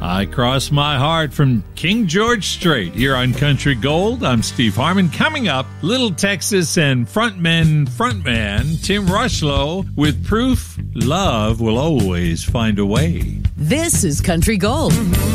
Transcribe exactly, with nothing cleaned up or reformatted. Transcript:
I Cross My Heart from King George Strait here on Country Gold. I'm Steve Harmon. Coming up, Little Texas and frontman frontman Tim Rushlow with Proof Love Will Always Find a Way. This is Country Gold.